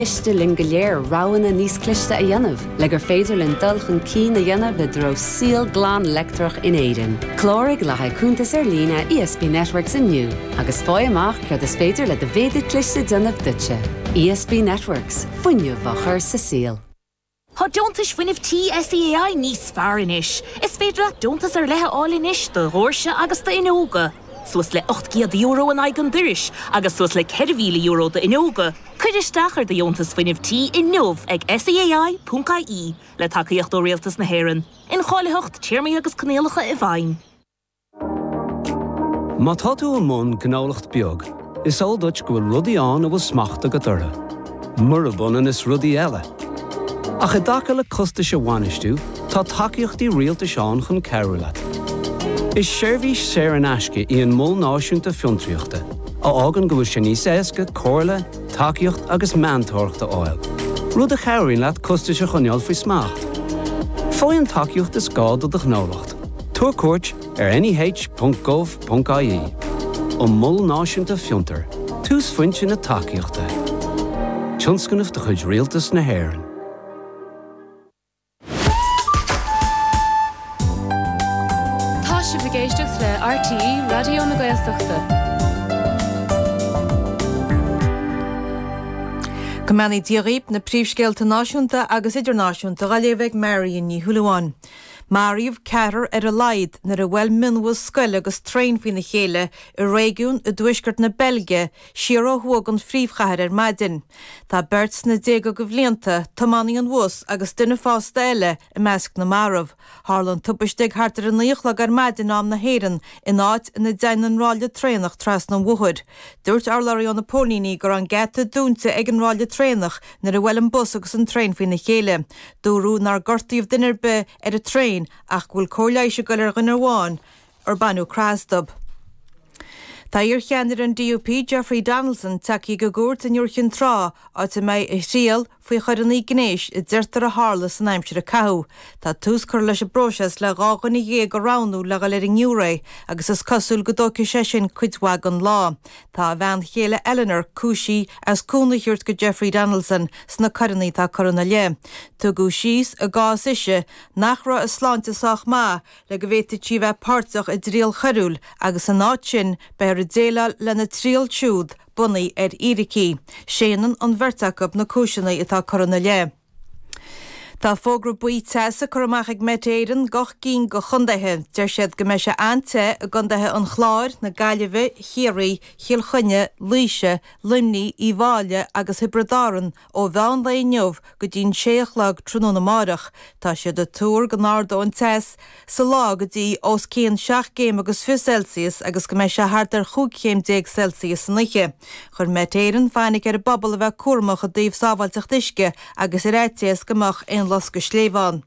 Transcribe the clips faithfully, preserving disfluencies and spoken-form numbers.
Iste lingeléir rowan a níos cliste a dhéanamh, le gur féidir linn dulchan cí na dhéanamh le dro síl glán lectrach in éidean. Clórig le haid cúntas ar lína E S B Networks inniu, agus fáy amach chuir is féidir le de bhéidir cliste déanamh duitse. E S B Networks, fuinneamh bachar sa síl. Tá dúntas fuinneamh T S E A I níos fearr inis. Is féidir le dúntas ar lethe áil inis do Rórse agus do inóga. Suas le ocht gcéad euro an aigen duris, agus suas le ceir mhíle euro de inóga. Cuidir stachar de dúntas fuinneamh tí in nómh ag S E A I dot I E le takeíocht ó réaltas na hÉireann. In cháilehocht tíirmí agus cnéalacha i bhain. Má tá tú an món gnálacht beag, is all dúirt go bhfuil rudaí an a bhfuil smachta go dtora. Murabun is rudaí eile. Ach i daca le costa se bhainistú, tá takeíochtaí rialta seán chun ceiriúlaat. Is seirbhís séir an aisce í an mól náisiúnta fiontraíochta, a ágan go bhfuil sé níos éasca, cóirla, takeíocht agus meantóireachta áil. Rud a cheiriúin leat costa se chuneal faoi smacht. Fáin takeíocht is gád a gnálacht. Tuair cuairt ar N E H dot gov dot I E. An mól náisiúnta fiontar, tús foiinte na takeíochta. Tionscannamh de chuid rialtas na hÉireann. Géisteach le R T E Radio na Gaeltachta. Cumani diaghíb na príomhscéalta náisiúnta agus idirnáisiúnta galéimh Marion ní Thualaháin. Maríomh ceatar ar a laid nar a bhfuil minmhas scoil agus trein faoin na chéile i réigiún a dúisgurt na Belge siar ó thuag an phríomhchathair ar maidin. Tá beirt na déag go bhlianta tománaí an bhus agus duine fásta eile i measc na Marmh. Tharlann tubaistigh hartar an íochlag ar maidin am na hÉireann in áit ina déanann ráile trénach tras na bhuachair. Dúirt Arlairí na Pólíní gur an gceata dúnta ag an ráile trénach nar a bhfuil an bus agus an trein faoin na chéile. Dúrú nar gortaíomh duine be ar a trein ach bhfuil cóirléise go ar ghuinearháin ar banú crasdub. Tá ar cheannar an D U P Jeffrey Donaldson tací go gúirt an Iorchin Trá áit a méid i síal faoi chuir an í gnéis i ddeirtar a hála san aimseir a cathú. Tá tús chur leis a broses le gágan i dhé go ránú le go léir nniúré agus is cosúil go dóci sé sin cuidhag an lá. Tá bhean chéile Eleanor cúsí as cúnaitheart go Jeffrey Donaldson sna corannaí tá corona le. Tugadh síos a gás ise nach ra a sláinteach má le go bhhéta tí bheith páirteach i dríal choirúil agus an áit sin bear a déile lena tríal siúd bunaí ar Iricí, séanan an bhirrteach na cúiseanna atá corona le. Tá fógra buí teasa chu amach ag metéireann gach cín go chundaithe, deir siad go meise ante a gundaithe an chláir na gaiileheh, chiaí, chialchunne, líise, limní, íháile agus hibradáran ó bhean le neomh go dtín séachlag trúna marach. Tá siad a túr go nárdó an teas sa lá go dtí os céan seach céim agus fiú Celsius agus go meise hart ar chúg céim déag Celsius san niche. Chur metéireann fáinnig ar a bobbal a bheith cuamach a daobh sábhailteach duisce agus i réiteas gomach éon las go sléomháin.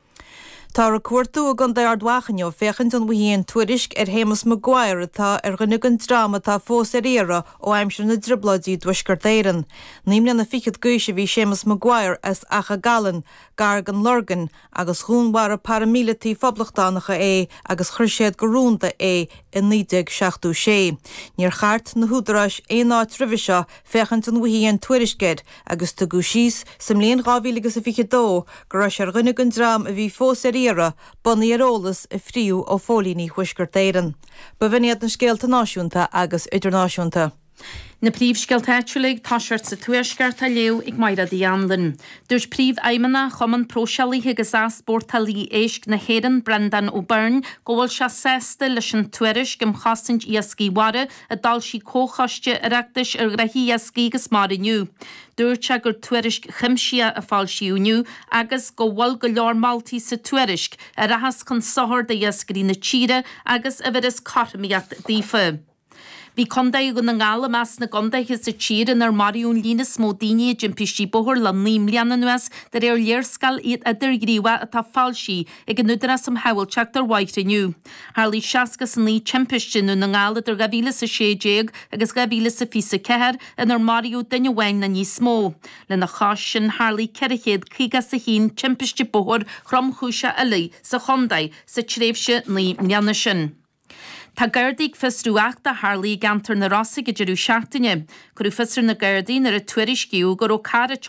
Tá a cuairtú a gan d'ardhachanne féchant an bhuiíonn tuairisc ar Hémas Maguire atá ar rinneag an drama tá fós ar éire ó aimseir na dribladí dúisgurt éireann. Nímle na fichad gúise bhí Séamus Maguire as acha galan, gar gan lorgan agus chúnhhar a paramílatí foblachtánacha é agus chuirséad gorúnta é in nídeag seachtú sé. Níor chart na húdaráis é áit riviseo féchant an bhuiíonn tuairiscéid agus tugadh síos sa mbliain gábhíle agus a fichadó go raibh ar rinneag an drám a bhí fós ar éire bunaí ar ólas i phríú ó fólíní thuisgurt éireann. Ba bhíoniad na scéalta náisiúnta agus idirnáisiúnta. Na príomhscealtéitiúlaigh táisiart sa tuaisceart a leo ag maira dí anlan. Dúirt príomh aimimena chuman prósealaithe agus aspórtalí éisc na hÉireann Brendan O'Byrne go bhfuil se sésta leis an tuairisc gom chasaint iascaí wara a dal sí cóchaiste ireachtais ar raithí iascaí agus mar inniu. Dúirt se gur tuairisc chimsia a fáil siúniu agus go bhfuil go leor maltaí sa tuairisc a rahas chun sothir de iascaí na tíre agus a bheit is cartamaíocht dífa. Bhí condaigh go na ngála meas na condaithe sa tír in ar Mariún lína smódaine jimpistí bohar le níom leanna nuas dar ar léirscal iad idir gríha atá fáilsí ag an nudra sam hawilteach ar waithre nniu. Harlí seaca san ní timpistinu na ngála ar gabhíle sa sééag agus gabhíle sa fisa ceir in ar Mariú duine bhain na ní smó. Le na cháis sin Harlí ceirichéad chuige sa hín timpistí bohar chrom chúise eile sa chondaigh sa tréimhse ní leanna sin. Tá Gardaigh fistrúach de Harlaí gantar na Rossa go deireadh seachtaine, Curú fistar na Gardaí ar a tuairisciú gur ó cara